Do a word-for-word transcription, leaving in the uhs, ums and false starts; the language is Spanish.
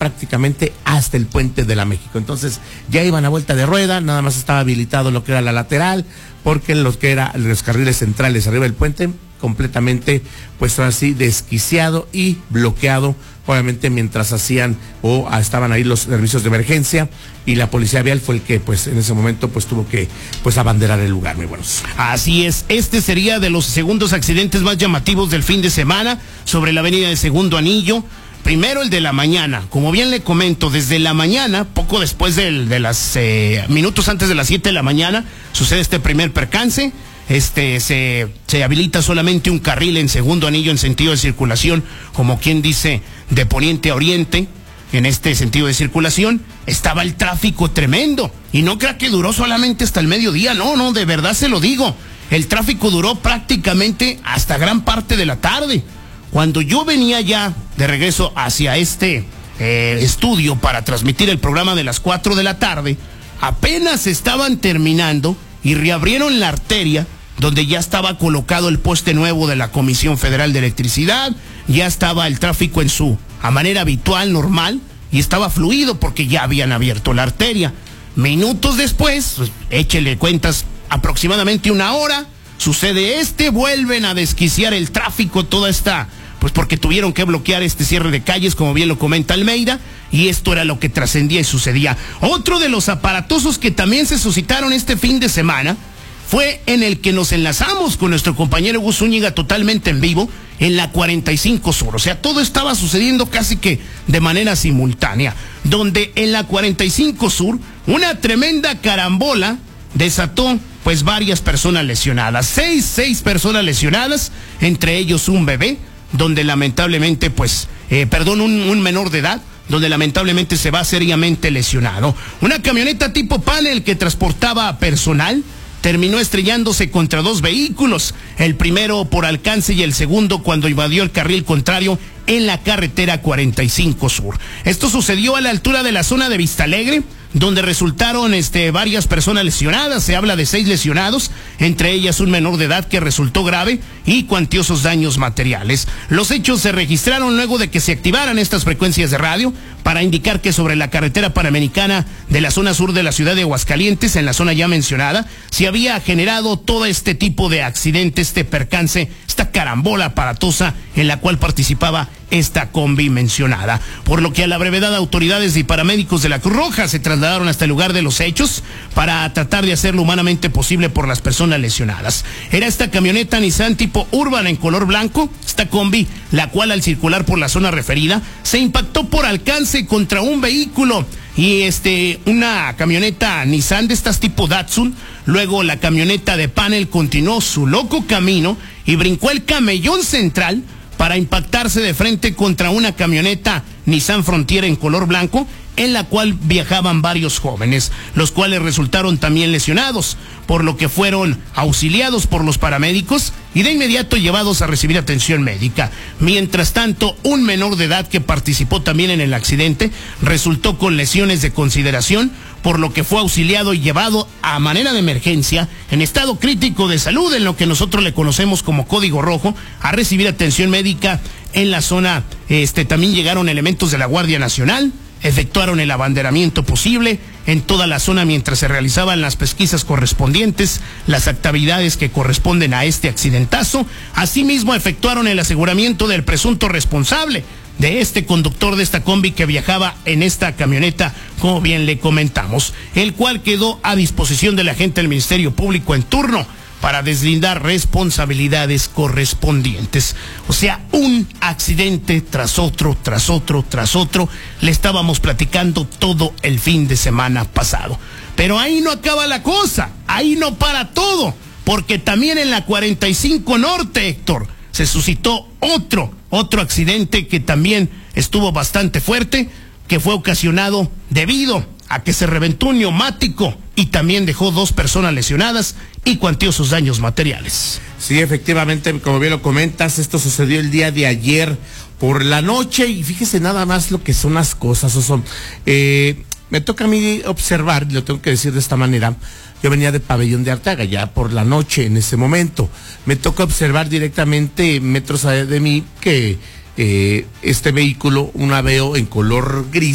prácticamente hasta el puente de la México. Entonces ya iban a vuelta de rueda, nada más estaba habilitado lo que era la lateral, porque los que eran los carriles centrales arriba del puente completamente pues así desquiciado y bloqueado, obviamente mientras hacían o estaban ahí los servicios de emergencia, y la policía vial fue el que pues en ese momento pues tuvo que pues abanderar el lugar, muy buenos. Así es, este sería de los segundos accidentes más llamativos del fin de semana sobre la avenida de Segundo Anillo. Primero el de la mañana, como bien le comento, desde la mañana, poco después del, de las eh, minutos antes de las siete de la mañana, sucede este primer percance. Este se, se habilita solamente un carril en Segundo Anillo en sentido de circulación, como quien dice, de poniente a oriente. En este sentido de circulación estaba el tráfico tremendo, y no crea que duró solamente hasta el mediodía, no, no, de verdad se lo digo, el tráfico duró prácticamente hasta gran parte de la tarde. Cuando yo venía ya de regreso hacia este eh, estudio para transmitir el programa de las cuatro de la tarde, apenas estaban terminando y reabrieron la arteria donde ya estaba colocado el poste nuevo de la Comisión Federal de Electricidad, ya estaba el tráfico en su a manera habitual, normal, y estaba fluido porque ya habían abierto la arteria. Minutos después, pues, échele cuentas, aproximadamente una hora, sucede este, vuelven a desquiciar el tráfico, toda esta, pues porque tuvieron que bloquear este cierre de calles, como bien lo comenta Almeida, y esto era lo que trascendía y sucedía. Otro de los aparatosos que también se suscitaron este fin de semana fue en el que nos enlazamos con nuestro compañero Gus Zúñiga totalmente en vivo en la cuarenta y cinco Sur. O sea, todo estaba sucediendo casi que de manera simultánea, donde en la cuarenta y cinco Sur una tremenda carambola desató pues varias personas lesionadas, seis, seis personas lesionadas, entre ellos un bebé, donde lamentablemente pues, eh, perdón, un, un menor de edad, donde lamentablemente se va seriamente lesionado. Una camioneta tipo panel que transportaba personal terminó estrellándose contra dos vehículos, el primero por alcance y el segundo cuando invadió el carril contrario en la carretera cuarenta y cinco Sur. Esto sucedió a la altura de la zona de Vistalegre, donde resultaron este, varias personas lesionadas. Se habla de seis lesionados, entre ellas un menor de edad que resultó grave y cuantiosos daños materiales. Los hechos se registraron luego de que se activaran estas frecuencias de radio para indicar que sobre la carretera panamericana de la zona sur de la ciudad de Aguascalientes, en la zona ya mencionada, se había generado todo este tipo de accidente, este percance, esta carambola aparatosa en la cual participaba esta combi mencionada, por lo que a la brevedad autoridades y paramédicos de la Cruz Roja se trasladaron hasta el lugar de los hechos para tratar de hacer lo humanamente posible por las personas lesionadas. Era esta camioneta Nissan tipo Urban en color blanco, esta combi, la cual al circular por la zona referida se impactó por alcance contra un vehículo y este una camioneta Nissan de estas tipo Datsun. Luego la camioneta de panel continuó su loco camino y brincó el camellón central para impactarse de frente contra una camioneta Nissan Frontier en color blanco, en la cual viajaban varios jóvenes, los cuales resultaron también lesionados, por lo que fueron auxiliados por los paramédicos y de inmediato llevados a recibir atención médica. Mientras tanto, un menor de edad que participó también en el accidente resultó con lesiones de consideración, por lo que fue auxiliado y llevado a manera de emergencia, en estado crítico de salud, en lo que nosotros le conocemos como código rojo, a recibir atención médica en la zona. Este, también llegaron elementos de la Guardia Nacional, efectuaron el abanderamiento posible en toda la zona mientras se realizaban las pesquisas correspondientes, las actividades que corresponden a este accidentazo. Asimismo, efectuaron el aseguramiento del presunto responsable de este conductor de esta combi que viajaba en esta camioneta, como bien le comentamos, el cual quedó a disposición del agente del Ministerio Público en turno para deslindar responsabilidades correspondientes. O sea, un accidente tras otro, tras otro, tras otro. Le estábamos platicando todo el fin de semana pasado. Pero ahí no acaba la cosa, ahí no para todo, porque también en la cuarenta y cinco Norte, Héctor, se suscitó otro, otro accidente que también estuvo bastante fuerte, que fue ocasionado debido a que se reventó un neumático y también dejó dos personas lesionadas y cuantiosos daños materiales. Sí, efectivamente, como bien lo comentas, esto sucedió el día de ayer por la noche y fíjese nada más lo que son las cosas. O son, eh, me toca a mí observar, lo tengo que decir de esta manera, yo venía de Pabellón de Arteaga ya por la noche en ese momento. Me toca observar directamente metros de mí que eh, este vehículo, una veo en color gris,